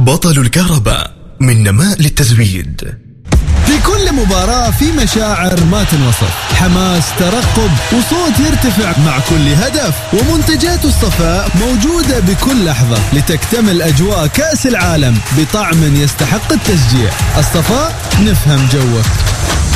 بطل الكهرباء من نماء للتزويد. في كل مباراة في مشاعر ما تنوصف، حماس، ترقب، وصوت يرتفع مع كل هدف، ومنتجات الصفاء موجودة بكل لحظة لتكتمل أجواء كأس العالم بطعم يستحق التشجيع. الصفاء، نفهم جوك.